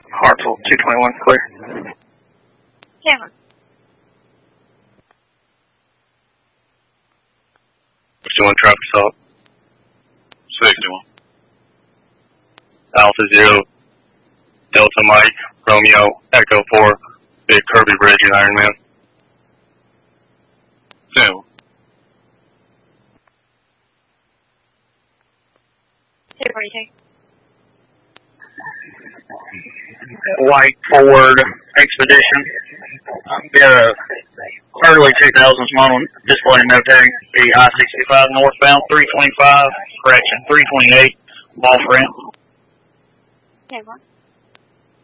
Hartsville 221, clear. Cameron. Doing traffic stop. 61. Alpha 0, Delta Mike, Romeo, Echo 4, Big Kirby Bridge and Iron Man. 2. White Ford Expedition. Be a early 2000s model, display no tag. Be I-65 northbound, 325, correction, 328, off ramp. Cameron.